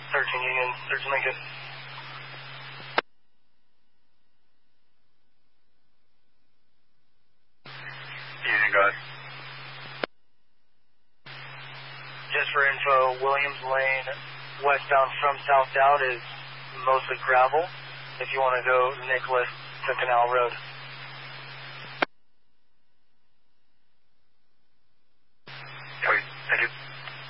13 Union, 13 Lincoln. Union, go ahead. Just for info, Williams Lane westbound from South Dowd is mostly gravel. If you want to go Nicholas to Canal Road.